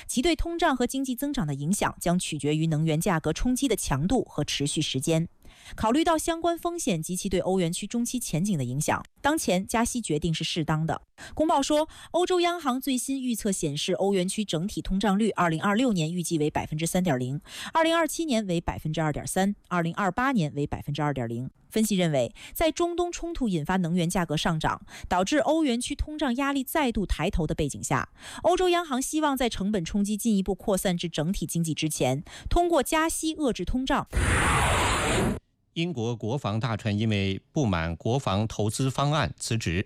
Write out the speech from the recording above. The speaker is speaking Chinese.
其对通胀和经济增长的影响将取决于能源价格冲击的强度和持续时间。考虑到相关风险及其对欧元区中期前景的影响，当前加息决定是适当的。公报说，欧洲央行最新预测显示，欧元区整体通胀率2026年预计为 3.0%，2027年为 2.3%，2028年为 2.0%。分析认为，在中东冲突引发能源价格上涨，导致欧元区通胀压力再度抬头的背景下，欧洲央行希望在成本冲击进一步扩散至整体经济之前，通过加息遏制通胀。 英国国防大臣因为不满国防投资方案辞职，